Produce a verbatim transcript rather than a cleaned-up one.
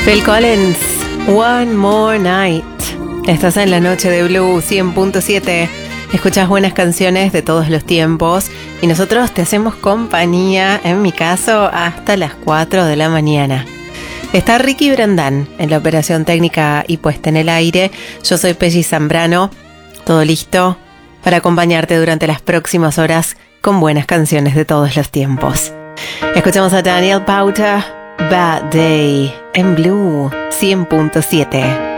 Phil Collins, One More Night. Estás en la noche de Blue cien punto siete. Escuchas buenas canciones de todos los tiempos y nosotros te hacemos compañía, en mi caso, hasta las cuatro de la mañana. Está Ricky Brandán en la operación técnica y puesta en el aire. Yo soy Pelli Zambrano. Todo listo para acompañarte durante las próximas horas con buenas canciones de todos los tiempos. Escuchamos a Daniel Powter, Bad Day, en Blue cien punto siete.